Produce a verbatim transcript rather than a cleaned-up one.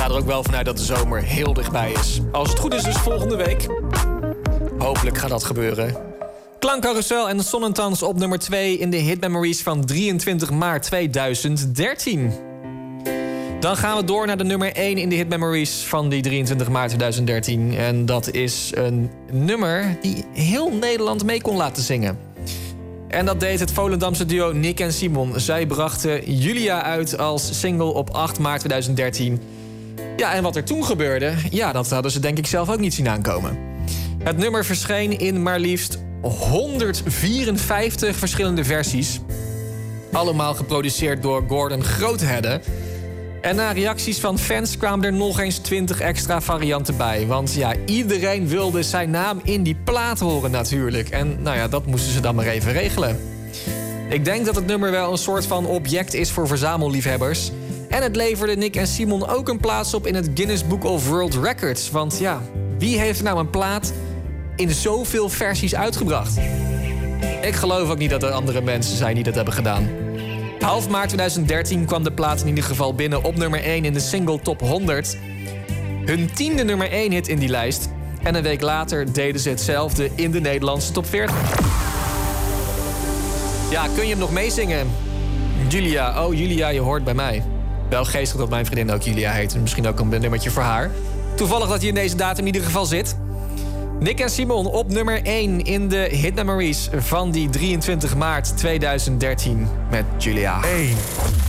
er ook wel vanuit dat de zomer heel dichtbij is. Als het goed is dus volgende week. Hopelijk gaat dat gebeuren. Klankcarousel en Sonnentans op nummer twee in de Hit Memories van drieëntwintig maart tweeduizend dertien. Dan gaan we door naar de nummer één in de Hit Memories van die drieëntwintig maart tweeduizend dertien. En dat is een nummer die heel Nederland mee kon laten zingen. En dat deed het Volendamse duo Nick en Simon. Zij brachten Julia uit als single op acht maart tweeduizend dertien. Ja, en wat er toen gebeurde, ja, dat hadden ze denk ik zelf ook niet zien aankomen. Het nummer verscheen in maar liefst honderdvierenvijftig verschillende versies. Allemaal geproduceerd door Gordon Groothedde. En na reacties van fans kwamen er nog eens twintig extra varianten bij. Want ja, iedereen wilde zijn naam in die plaat horen natuurlijk. En nou ja, dat moesten ze dan maar even regelen. Ik denk dat het nummer wel een soort van object is voor verzamelliefhebbers. En het leverde Nick en Simon ook een plaats op in het Guinness Book of World Records. Want ja, wie heeft nou een plaat in zoveel versies uitgebracht? Ik geloof ook niet dat er andere mensen zijn die dat hebben gedaan. Half maart tweeduizend dertien kwam de plaat in ieder geval binnen op nummer één in de single top honderd. Hun tiende nummer één hit in die lijst. En een week later deden ze hetzelfde in de Nederlandse top veertig. Ja, kun je hem nog meezingen? Julia, oh Julia, je hoort bij mij. Wel geestig dat mijn vriendin ook Julia heet. Misschien ook een nummertje voor haar. Toevallig dat hij in deze datum in ieder geval zit. Nick en Simon op nummer één in de Hit Memories van die drieëntwintig maart tweeduizend dertien met Julia. één.